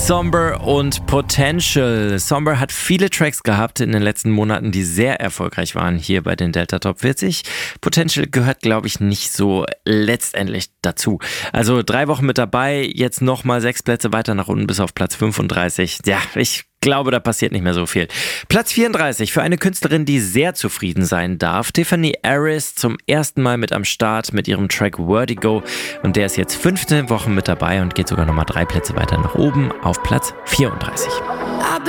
Somber und Potential. Somber hat viele Tracks gehabt in den letzten Monaten, die sehr erfolgreich waren hier bei den Delta Top 40. Potential gehört, glaube ich, nicht so letztendlich dazu. Also 3 Wochen mit dabei, jetzt nochmal 6 Plätze weiter nach unten bis auf Platz 35. Ja, ich glaube, da passiert nicht mehr so viel. Platz 34 für eine Künstlerin, die sehr zufrieden sein darf. Tiffany Harris zum ersten Mal mit am Start mit ihrem Track Vertigo. Und der ist jetzt 15 Wochen mit dabei und geht sogar nochmal 3 Plätze weiter nach oben auf Platz 34.